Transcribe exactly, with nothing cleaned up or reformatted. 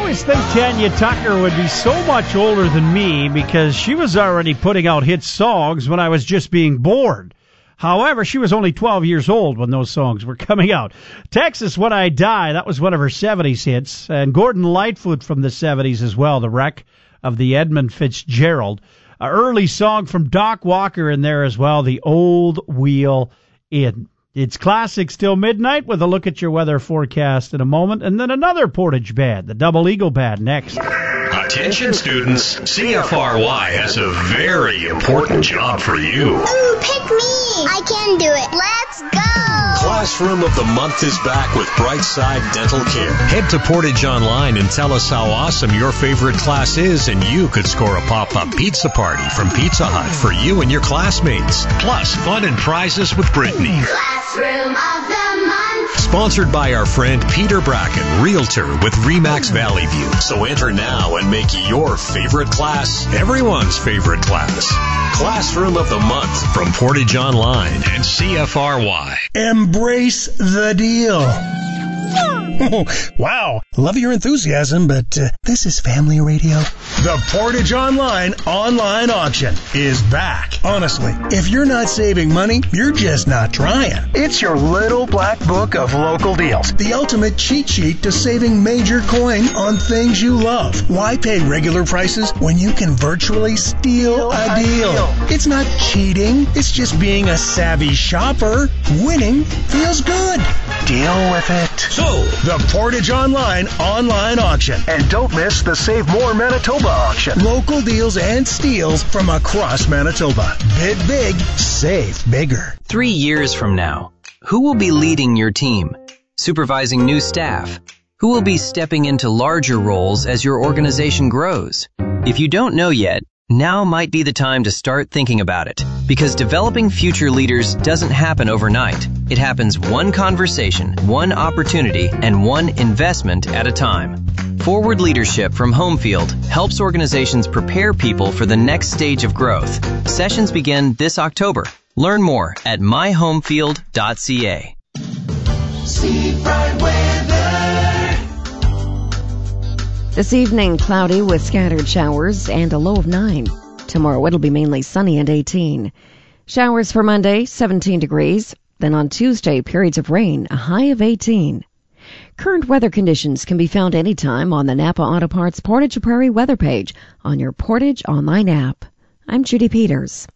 always think Tanya Tucker would be so much older than me because she was already putting out hit songs when I was just being bored. However, she was only twelve years old when those songs were coming out. Texas, When I Die, that was one of her seventies hits. And Gordon Lightfoot from the seventies as well, The Wreck of the Edmund Fitzgerald. An early song from Doc Walker in there as well, The Old Wheel Inn. It's Classics till midnight with a look at your weather forecast in a moment, and then another Portage Band, the Double Eagle Band, next. Attention students, C F R Y has a very important job for you. Ooh, pick me! I can do it. Let's go! Classroom of the Month is back with Brightside Dental Care. Head to Portage Online and tell us how awesome your favorite class is, and you could score a pop-up pizza party from Pizza Hut for you and your classmates. Plus, fun and prizes with Brittany. Classroom of the Month. Sponsored by our friend Peter Bracken, Realtor with Remax Valley View. So enter now and make your favorite class everyone's favorite class. Classroom of the Month from Portage Online and C F R Y. Embrace the deal. Oh, wow, love your enthusiasm, but uh, this is family radio. The Portage Online online auction is back. Honestly, if you're not saving money, you're just not trying. It's your little black book of local deals. The ultimate cheat sheet to saving major coin on things you love. Why pay regular prices when you can virtually steal a deal? It's not cheating. It's just being a savvy shopper. Winning feels good. Deal with it. So, the Portage Online online auction. And don't miss the Save More Manitoba auction. Local deals and steals from across Manitoba. Bid big, save bigger. Three years from now, who will be leading your team? Supervising new staff? Who will be stepping into larger roles as your organization grows? If you don't know yet, now might be the time to start thinking about it, because developing future leaders doesn't happen overnight. It happens one conversation, one opportunity, and one investment at a time. Forward Leadership from Homefield helps organizations prepare people for the next stage of growth. Sessions begin this October. Learn more at my homefield dot c a. Seafront weather. This evening, cloudy with scattered showers and a low of nine. Tomorrow, it'll be mainly sunny and eighteen. Showers for Monday, seventeen degrees. Then on Tuesday, periods of rain, a high of eighteen. Current weather conditions can be found anytime on the Napa Auto Parts Portage Prairie weather page on your Portage Online app. I'm Judy Peters.